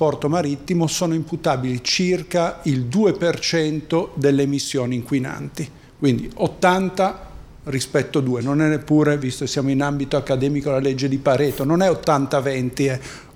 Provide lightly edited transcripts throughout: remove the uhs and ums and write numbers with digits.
trasporto marittimo sono imputabili circa il 2% delle emissioni inquinanti, quindi 80 rispetto 2, non è neppure, visto che siamo in ambito accademico, la legge di Pareto, non è 80-20, è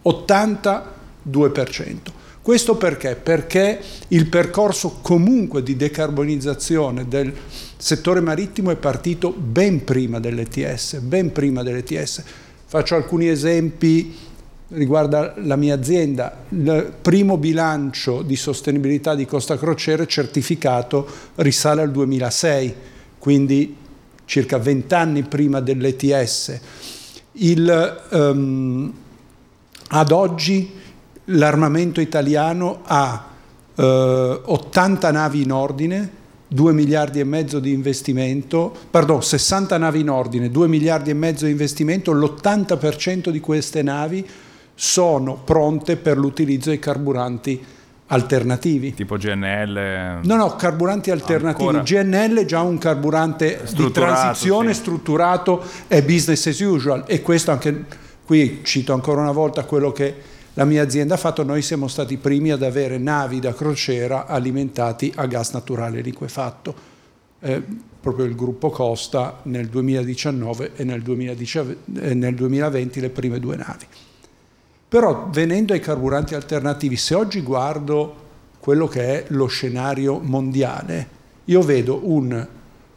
82%. Questo perché? Perché il percorso comunque di decarbonizzazione del settore marittimo è partito ben prima dell'ETS, ben prima dell'ETS. Faccio alcuni esempi, riguarda la mia azienda. Il primo bilancio di sostenibilità di Costa Crociere certificato risale al 2006, quindi circa 20 anni prima dell'ETS. Ad oggi l'armamento italiano ha 80 navi in ordine, 2 miliardi e mezzo di investimento, 60 navi in ordine, 2 miliardi e mezzo di investimento, l'80% di queste navi sono pronte per l'utilizzo di carburanti alternativi. Tipo GNL? No, carburanti alternativi. Ancora? GNL è già un carburante di transizione, sì, strutturato, è business as usual, e questo anche qui cito ancora una volta quello che la mia azienda ha fatto. Noi siamo stati i primi ad avere navi da crociera alimentati a gas naturale liquefatto. Proprio il gruppo Costa nel 2019 e nel 2020 le prime 2 navi. Però venendo ai carburanti alternativi, se oggi guardo quello che è lo scenario mondiale, io vedo un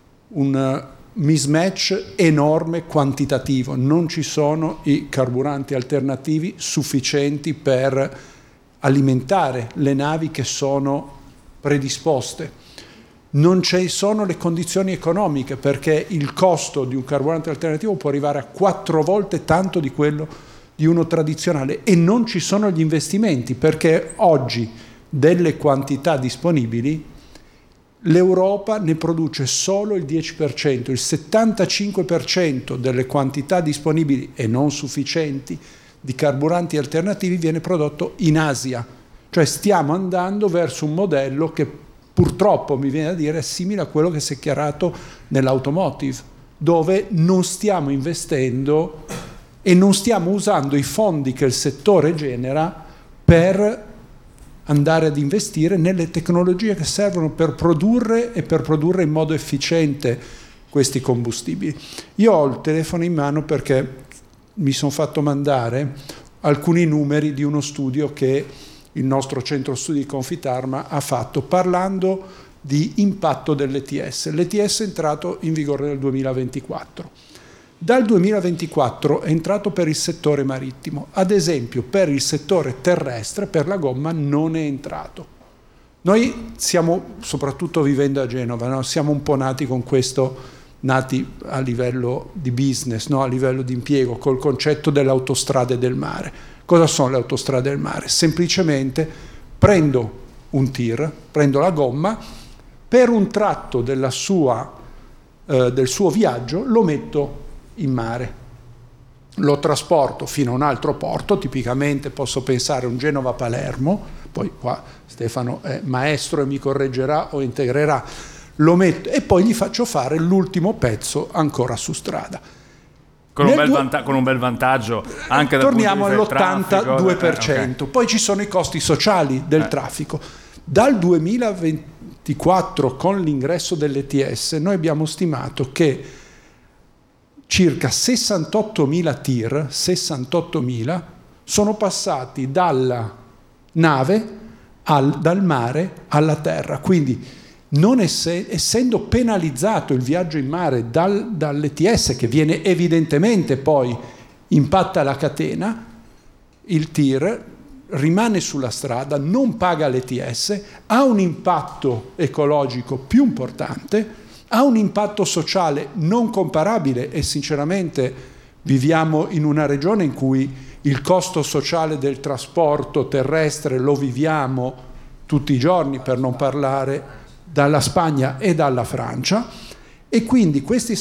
mismatch enorme quantitativo. Non ci sono i carburanti alternativi sufficienti per alimentare le navi che sono predisposte. Non ci sono le condizioni economiche, perché il costo di un carburante alternativo può arrivare a 4 volte tanto di quello di uno tradizionale, e non ci sono gli investimenti, perché oggi delle quantità disponibili l'Europa ne produce solo il 10%, il 75% delle quantità disponibili e non sufficienti di carburanti alternativi viene prodotto in Asia. Cioè stiamo andando verso un modello che purtroppo, mi viene da dire, è simile a quello che si è chiarato nell'automotive, dove non stiamo investendo e non stiamo usando i fondi che il settore genera per andare ad investire nelle tecnologie che servono per produrre, e per produrre in modo efficiente questi combustibili. Io ho il telefono in mano perché mi sono fatto mandare alcuni numeri di uno studio che il nostro centro studi di Confitarma ha fatto, parlando di impatto dell'ETS. L'ETS è entrato in vigore nel 2024. Dal 2024 è entrato per il settore marittimo, ad esempio per il settore terrestre, per la gomma non è entrato. Noi siamo, soprattutto vivendo a Genova, no? Siamo un po' nati con questo, nati a livello di business, no? A livello di impiego, col concetto delle autostrade del mare. Cosa sono le autostrade del mare? Semplicemente prendo un tir, prendo la gomma, per un tratto del suo viaggio lo metto in mare, lo trasporto fino a un altro porto, tipicamente posso pensare un Genova-Palermo, poi qua Stefano è maestro e mi correggerà o integrerà, lo metto e poi gli faccio fare l'ultimo pezzo ancora su strada. Con un bel vantaggio anche dal torniamo punto di vista del all'82%. Okay. Poi ci sono i costi sociali del traffico. Dal 2024, con l'ingresso dell'ETS, noi abbiamo stimato che circa 68.000 tir, 68.000, sono passati dalla nave, dal mare alla terra. Quindi, non essendo penalizzato il viaggio in mare dall'ETS, che viene evidentemente poi impatta la catena, il tir rimane sulla strada, non paga l'ETS, ha un impatto ecologico più importante, ha un impatto sociale non comparabile, e sinceramente viviamo in una regione in cui il costo sociale del trasporto terrestre lo viviamo tutti i giorni, per non parlare dalla Spagna e dalla Francia, e quindi questi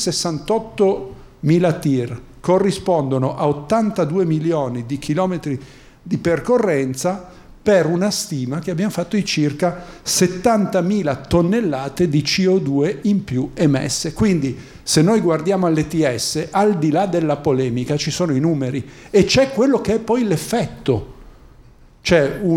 68.000 tir corrispondono a 82 milioni di chilometri di percorrenza, per una stima che abbiamo fatto di circa 70.000 tonnellate di CO2 in più emesse. Quindi se noi guardiamo all'ETS, al di là della polemica ci sono i numeri, e c'è quello che è poi l'effetto. C'è